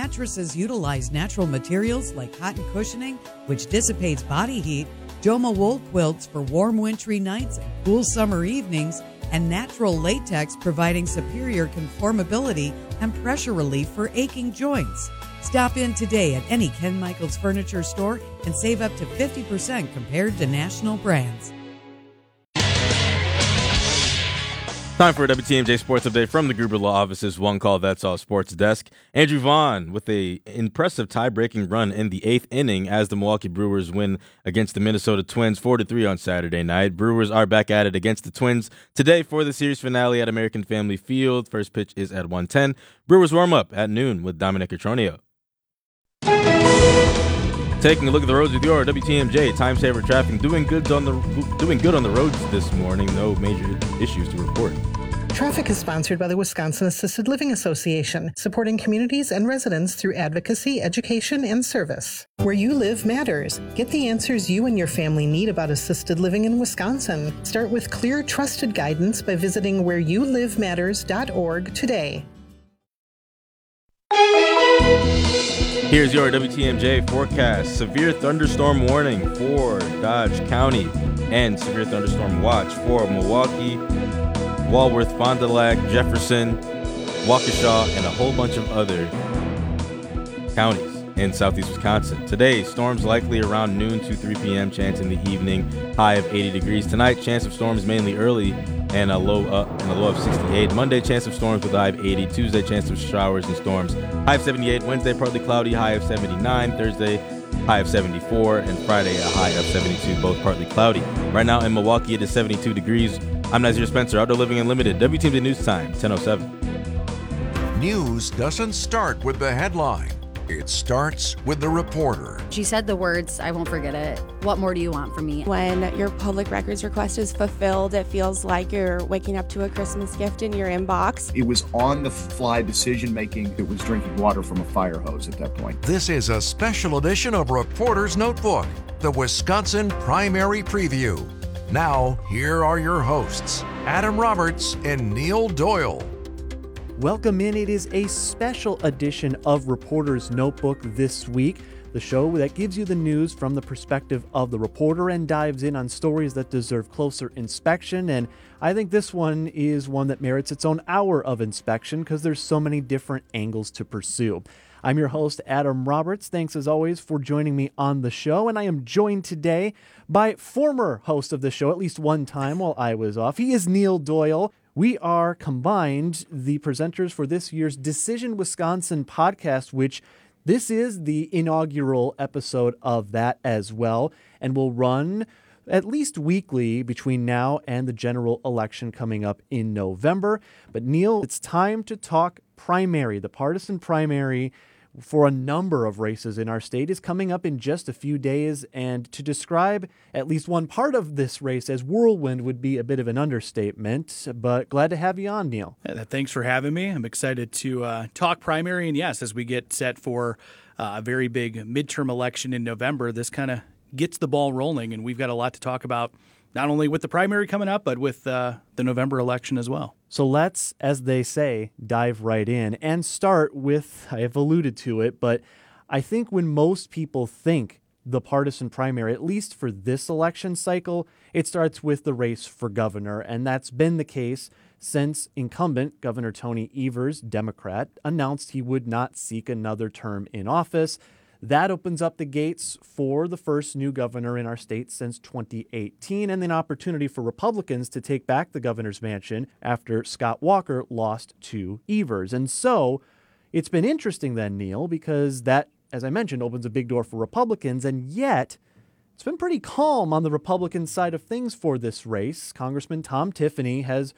mattresses utilize natural materials like cotton cushioning, which dissipates body heat, Joma wool quilts for warm wintry nights and cool summer evenings, and natural latex providing superior conformability and pressure relief for aching joints. Stop in today at any Ken Michaels Furniture store and save up to 50% compared to national brands. Time for a WTMJ Sports Update from the Gruber Law Office's One Call That's All Sports Desk. Andrew Vaughn with an impressive tie-breaking run in the 8th inning as the Milwaukee Brewers win against the Minnesota Twins 4-3 on Saturday night. Brewers are back at it against the Twins today for the series finale at American Family Field. First pitch is at 1:10. Brewers warm up at noon with Dominic Atronio. Taking a look at the roads with your WTMJ time saver traffic. Doing good on the roads this morning. No major issues to report. Traffic is sponsored by the Wisconsin Assisted Living Association, supporting communities and residents through advocacy, education, and service. Where you live matters. Get the answers you and your family need about assisted living in Wisconsin. Start with clear, trusted guidance by visiting whereyouLiveMatters.org today. Here's your WTMJ forecast. Severe thunderstorm warning for Dodge County and severe thunderstorm watch for Milwaukee, Walworth, Fond du Lac, Jefferson, Waukesha, and a whole bunch of other counties in southeast Wisconsin. Today, storms likely around noon to 3 p.m., chance in the evening, high of 80 degrees. Tonight, chance of storms mainly early and a low of 68. Monday, chance of storms with a high of 80. Tuesday, chance of showers and storms, high of 78. Wednesday, partly cloudy, high of 79. Thursday, high of 74. And Friday, a high of 72, both partly cloudy. Right now in Milwaukee, it is 72 degrees. I'm Nazir Spencer, Outdoor Living Unlimited, WTMJ News Time, 10:07. News doesn't start with the headline. It starts with the reporter. She said the words, I won't forget it. What more do you want from me? When your public records request is fulfilled, it feels like you're waking up to a Christmas gift in your inbox. It was on-the-fly decision-making. It was drinking water from a fire hose at that point. This is a special edition of Reporter's Notebook, the Wisconsin Primary Preview. Now, here are your hosts, Adam Roberts and Neil Doyle. Welcome in. It is a special edition of Reporter's Notebook this week, the show that gives you the news from the perspective of the reporter and dives in on stories that deserve closer inspection. And I think this one is one that merits its own hour of inspection because there's so many different angles to pursue. I'm your host, Adam Roberts. Thanks as always for joining me on the show. And I am joined today by former host of the show, at least one time while I was off. He is Neil Doyle. We are combined the presenters for this year's Decision Wisconsin podcast, which this is the inaugural episode of that as well, and will run at least weekly between now and the general election coming up in November. But Neil, it's time to talk primary. The partisan primary for a number of races in our state is coming up in just a few days, and to describe at least one part of this race as whirlwind would be a bit of an understatement, but glad to have you on, Neil. Thanks for having me. I'm excited to talk primary, and yes, as we get set for a very big midterm election in November, this kind of gets the ball rolling, and we've got a lot to talk about, not only with the primary coming up, but with the November election as well. So let's, as they say, dive right in and start with, I have alluded to it, but I think when most people think the partisan primary, at least for this election cycle, it starts with the race for governor, and that's been the case since incumbent Governor Tony Evers, Democrat, announced he would not seek another term in office. That opens up the gates for the first new governor in our state since 2018 and an opportunity for Republicans to take back the governor's mansion after Scott Walker lost to Evers. And so it's been interesting then, Neil, because that, as I mentioned, opens a big door for Republicans, and yet it's been pretty calm on the Republican side of things for this race. Congressman Tom Tiffany has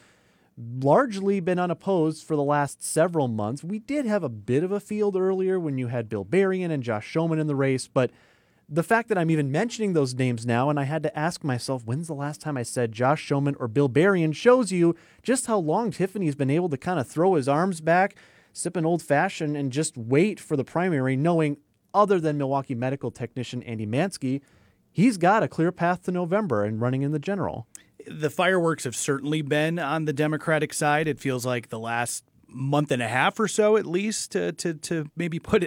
largely been unopposed for the last several months. We did have a bit of a field earlier when you had Bill Berrien and Josh Schoeman in the race, but the fact that I'm even mentioning those names now, and I had to ask myself, when's the last time I said Josh Schoeman or Bill Berrien, shows you just how long Tiffany's been able to kind of throw his arms back, sip an old-fashioned, and just wait for the primary, knowing other than Milwaukee medical technician Andy Mansky, he's got a clear path to November and running in the general. The fireworks have certainly been on the Democratic side. It feels like the last month and a half or so, at least, to maybe put